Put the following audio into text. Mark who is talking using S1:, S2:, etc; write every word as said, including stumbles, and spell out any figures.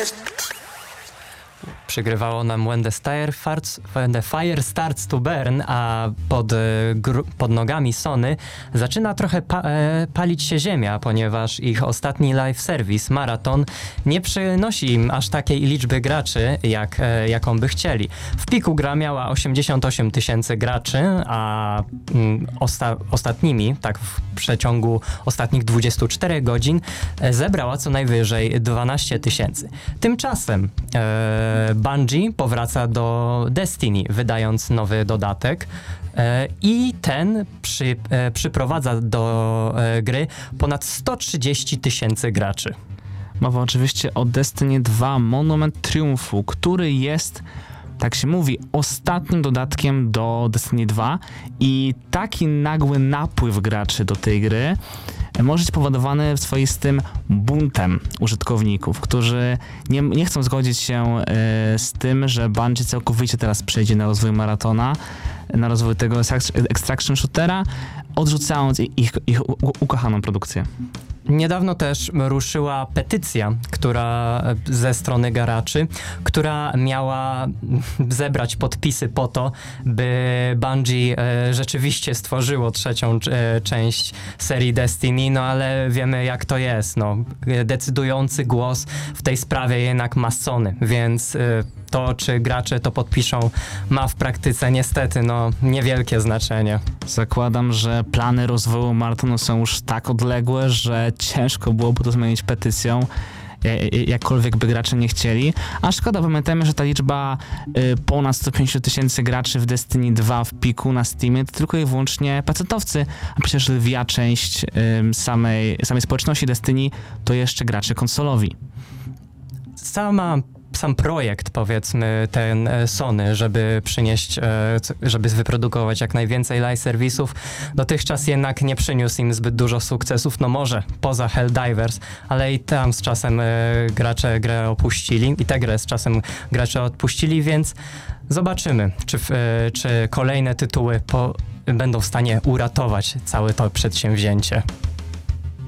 S1: Przygrywało nam When the, Fire farts, when the Fire Starts to Burn, a pod, gr- pod nogami Sony zaczyna trochę pa- e, palić się ziemia, ponieważ ich ostatni live service, Marathon, nie przynosi im aż takiej liczby graczy, jak, e, jaką by chcieli. W piku gra miała osiemdziesiąt osiem tysięcy graczy, a mm, osta- ostatnimi, tak w przeciągu ostatnich dwudziestu czterech godzin, e, zebrała co najwyżej dwanaście tysięcy. Tymczasem e, Bungie powraca do Destiny, wydając nowy dodatek e, i ten przy, e, przyprowadza do e, gry ponad sto trzydzieści tysięcy graczy.
S2: Mowa oczywiście o Destiny dwa Monument Triumfu, który jest, tak się mówi, ostatnim dodatkiem do Destiny dwa i taki nagły napływ graczy do tej gry może być powodowany swoistym buntem użytkowników, którzy nie, nie chcą zgodzić się y, z tym, że Bungie całkowicie teraz przejdzie na rozwój Maratona, na rozwój tego extraction shootera, odrzucając ich, ich u, ukochaną produkcję.
S1: Niedawno też ruszyła petycja, która ze strony garaczy, która miała zebrać podpisy po to, by Bungie e, rzeczywiście stworzyło trzecią e, część serii Destiny, no ale wiemy jak to jest, no. Decydujący głos w tej sprawie jednak ma Sony, więc e, to, czy gracze to podpiszą, ma w praktyce niestety no niewielkie znaczenie.
S2: Zakładam, że plany rozwoju Maratonu są już tak odległe, że ciężko byłoby to zmienić petycją, jakkolwiek by gracze nie chcieli. A szkoda, pamiętajmy, że ta liczba y, ponad sto pięćdziesiąt tysięcy graczy w Destiny dwa w piku na Steamie to tylko i wyłącznie pecetowcy, a przecież lwia część y, samej, samej społeczności Destiny to jeszcze gracze konsolowi.
S1: Sama sam projekt, powiedzmy, ten Sony, żeby przynieść, żeby wyprodukować jak najwięcej live serwisów, dotychczas jednak nie przyniósł im zbyt dużo sukcesów, no może poza Helldivers, ale i tam z czasem gracze grę opuścili i tę grę z czasem gracze odpuścili, więc zobaczymy, czy, czy kolejne tytuły po, będą w stanie uratować całe to przedsięwzięcie.